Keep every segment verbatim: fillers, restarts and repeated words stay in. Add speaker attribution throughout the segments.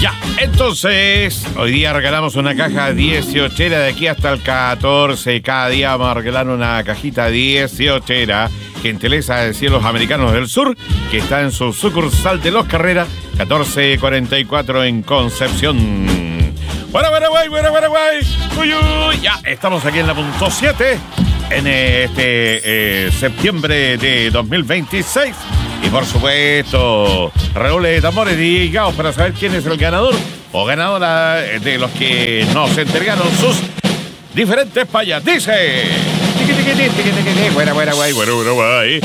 Speaker 1: Ya, entonces, hoy día regalamos una caja dieciochera de aquí hasta el catorce. Cada día vamos a regalar una cajita dieciochera. Gentileza de Cielos Americanos del Sur, que está en su sucursal de Los Carreras, catorce cuarenta y cuatro en Concepción. Bueno, bueno, guay, bueno, bueno, guay. Uy, uy. Ya, estamos aquí en la punto siete, en este eh, septiembre de dos mil veintiséis. Y por supuesto, redoble de tambores y gaos para saber quién es el ganador o ganadora de los que nos entregaron sus diferentes payas. Dice... Buena, buena, guay, buena, buena, guay.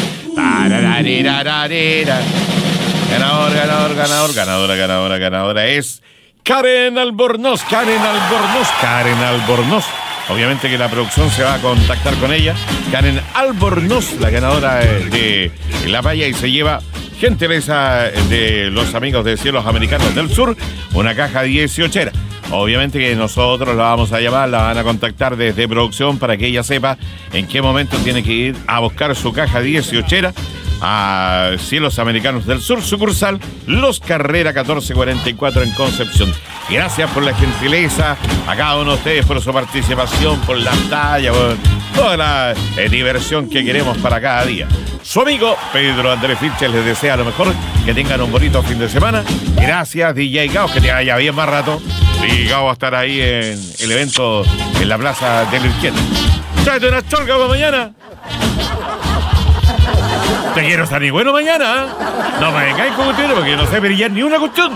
Speaker 1: Ganador, ganador, ganador, ganadora, ganadora, ganadora es Karen Albornoz, Karen Albornoz, Karen Albornoz. Obviamente que la producción se va a contactar con ella. Karen Albornoz, la ganadora de la paya, y se lleva, gentileza de los amigos de Cielos Americanos del Sur, una caja dieciochera. Obviamente que nosotros la vamos a llamar, la van a contactar desde producción para que ella sepa en qué momento tiene que ir a buscar su caja dieciochera a Cielos Americanos del Sur, sucursal Los Carreras catorce cuarenta y cuatro en Concepción. Gracias por la gentileza a cada uno de ustedes, por su participación, por la talla, por toda la eh, diversión que queremos para cada día. Su amigo Pedro Andrés Filches les desea lo mejor, que tengan un bonito fin de semana. Gracias, D J Gao, que te vaya bien más rato. D J Gao va a estar ahí en el evento en la plaza de la izquierda. Tráete una chorca para mañana. Te quiero estar ni bueno mañana. No me vengáis con ustedes porque no sé brillar ni una cuestión.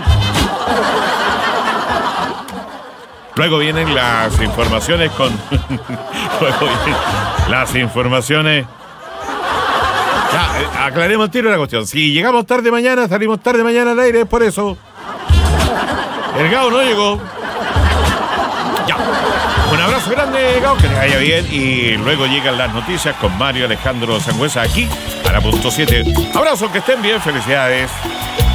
Speaker 1: Luego vienen las informaciones con... Luego vienen las informaciones... Ya, aclaremos el tiro de la cuestión. Si llegamos tarde mañana, salimos tarde mañana al aire, es por eso. El Gao no llegó. Ya. Un abrazo grande, Gao, que te vaya bien. Y luego llegan las noticias con Mario Alejandro Sangüesa aquí a la punto siete. Abrazo, que estén bien, felicidades.